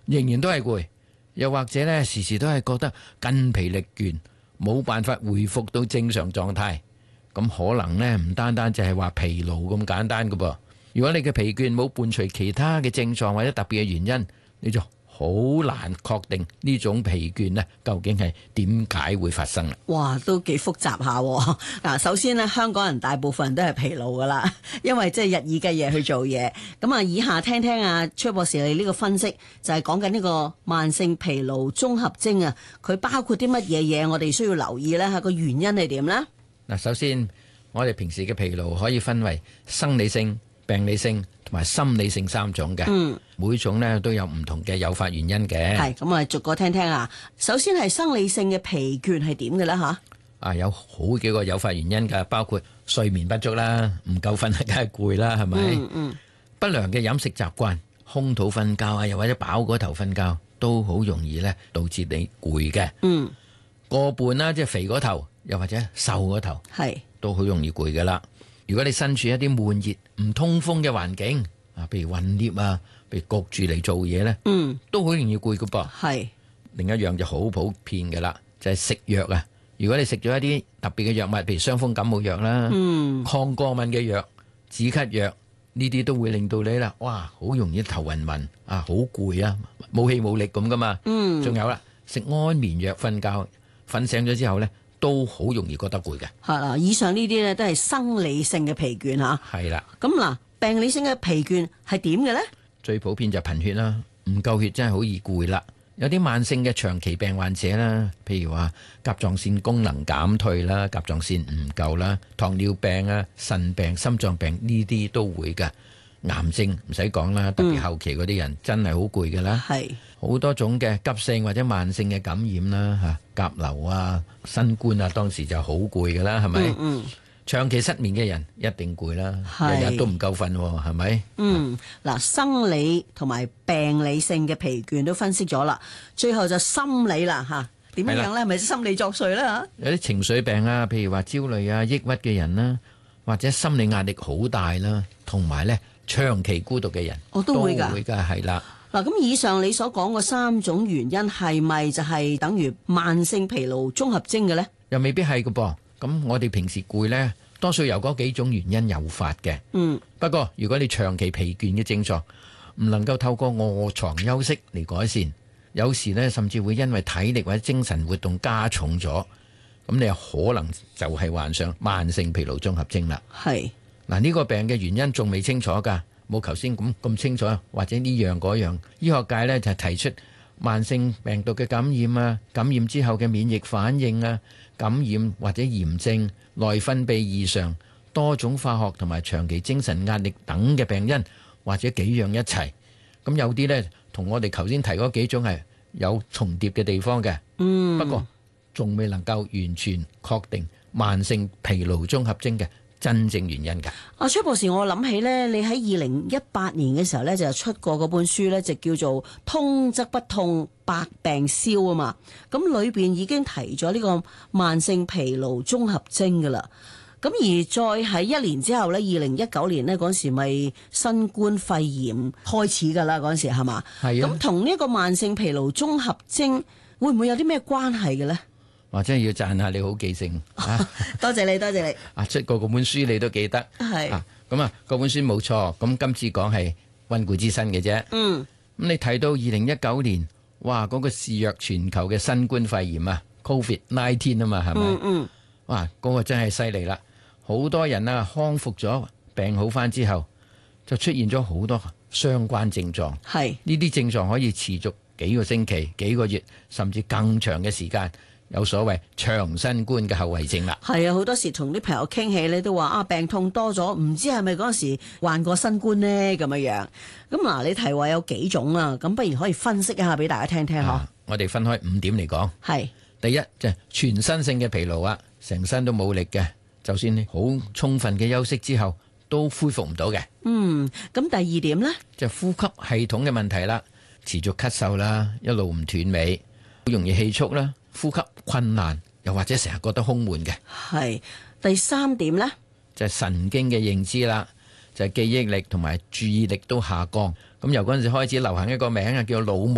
仍然都係攰，又或者呢時時都係覺得筋疲力倦，冇辦法回復到正常狀態，咁可能呢唔單單就係話疲勞咁簡單㗎噃。如果你嘅疲倦冇伴隨其他嘅症狀或者特別嘅原因，你就好難確定呢種疲倦呢究竟係點解會發生啦。 哇，都幾複雜下喎。嗱，首先呢，香港人大部分人都係疲勞噶啦，因為即係日以繼夜去做嘢。咁啊，以下聽聽啊崔博士你呢個分析，就係講緊呢個慢性疲勞綜合徵啊，佢包括啲乜嘢嘢我哋需要留意呢？個原因係點呢？ 嗱，首先我哋平時嘅疲勞可以分為生理性、病理性同埋心理性三種嘅，每種呢都有唔同嘅誘發原因嘅。 係咁啊，逐個聽聽啊。首先係生理性嘅疲倦係點嘅咧？ 有好幾個誘發原因㗎，包括睡眠不足啦，唔夠瞓梗係攰啦，係咪？不良嘅飲食習慣，空肚瞓覺啊，又或者飽過頭瞓覺，都好容易呢導致你攰嘅。過胖啦，即係肥過頭，又或者瘦過頭，都好容易攰㗎啦。如果你身處一啲悶熱唔通風嘅環境啊，譬如混 lift 啊，譬如焗住嚟做嘢呢，都好容易攰㗎噃。另一樣就好普遍㗎啦，就係食藥啊。如果你食咗一啲特別嘅藥物，譬如傷風感冒藥啦、抗過敏嘅藥、止咳藥，呢啲都會令到你啦，哇，好容易頭暈暈啊，好攰啊，冇氣冇力咁㗎嘛。仲有啦，食安眠藥瞓覺，瞓醒咗之後呢，都好容易覺得攰嘅。係啦， 以上呢啲咧都係生理性嘅疲倦嚇。 係啦。 咁嗱，病理性嘅疲倦係點嘅咧？ 最普遍就貧血啦，唔夠血真係好易攰啦。有啲慢性嘅長期病患者啦，譬如話甲狀腺功能減退啦、甲狀腺唔夠啦、糖尿病啊、腎病、心臟病呢啲都會㗎。癌症唔使講啦，特別後期嗰啲人真係好攰㗎啦。係好多種嘅急性或者慢性嘅感染啦，甲流啊、新冠啊，當時就好攰㗎啦，係咪？長期失眠嘅人一定攰啦，日日都唔夠瞓，係咪？ 嗱，生理同埋病理性嘅疲倦都分析咗啦，最後就心理啦嚇，點樣咧？係咪心理作祟咧嚇？ 有啲情緒病啊，譬如話焦慮啊、抑鬱嘅人啦，或者心理壓力好大啦，同埋咧長期孤獨嘅人， 都會㗎， 係啦。 嗱，咁以上你所講嘅三種原因係咪就係等於慢性疲勞綜合徵嘅咧？又未必係㗎噃。咁我哋平時攰呢，多數由嗰幾種原因誘發嘅。不過如果你長期疲倦嘅症狀唔能夠透過臥床休息嚟改善，有時呢甚至會因為體力或者精神活動加重咗，咁你有可能就係患上慢性疲勞綜合徵啦。係嗱，呢個病嘅原因仲未清楚㗎，冇頭先咁清楚，或者呢樣嗰樣。醫學界呢就提出慢性病毒嘅感染啊，感染之後嘅免疫反應啊，感染或者炎症、內分泌異常、多種化學同埋長期精神壓力等嘅病因，或者幾樣一齊。咁有啲呢，同我哋頭先提嗰幾種係有重疊嘅地方嘅。不過仲未能夠完全確定慢性疲勞綜合徵嘅真正原因㗎。崔博士，我諗起呢，你喺2018年嘅時候呢，就出過嗰本書呢，就叫做《通則不痛，百病消》啊嘛。咁裏邊已經提咗呢個慢性疲勞綜合徵噶啦。咁而再喺1年之後呢，2019年呢，嗰時咪新冠肺炎開始噶啦，嗰時係嘛？係啊。咁同呢個慢性疲勞綜合徵會唔會有啲咩關係嘅呢？ 或者要讚下你好記性啊！ 多謝你，多謝你。 出過嗰本書你都記得係咁啊？嗰本書冇錯。咁今次講係溫故知新嘅啫。咁你睇到2019年，哇！嗰個肆虐全球嘅新冠肺炎啊 ，COVID-19 啊嘛，係咪？哇！嗰個真係犀利啦！好多人啊康復咗，病好翻之後，就出現咗好多相關症狀。係呢啲症狀可以持續幾個星期、幾個月，甚至更長嘅時間。有所謂長新冠嘅後遺症啦。係啊，好多時同啲朋友傾起咧，都話病痛多咗，唔知係咪嗰陣時患過新冠呢？咁樣。咁嗱，你提話有幾種啊？咁不如可以分析一下俾大家聽聽嗬。我哋分開5點嚟講。係第一就係全身性嘅疲勞啊，成身都冇力嘅，就算你好充分嘅休息之後，都恢復唔到嘅。咁第2點呢，就係呼吸系統嘅問題啦，持續咳嗽啦，一路唔斷尾，好容易氣促啦。呼吸困難，又或者成日覺得胸悶嘅。係第3點呢，就係神經嘅認知啦，就係記憶力同埋注意力都下降。咁由嗰陣時開始流行一個名啊，叫腦